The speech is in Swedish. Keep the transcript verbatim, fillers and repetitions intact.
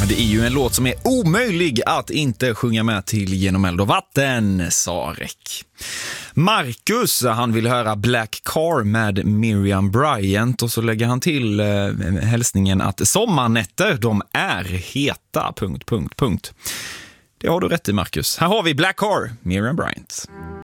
är ju en låt som är omöjlig att inte sjunga med till genom eld och vatten, Sarek. Marcus, han vill höra Black Car med Miriam Bryant och så lägger han till eh, hälsningen att sommarnätter, de är heta, punkt, punkt, punkt. Det har du rätt i, Marcus. Här har vi Black Car, Miriam Bryant.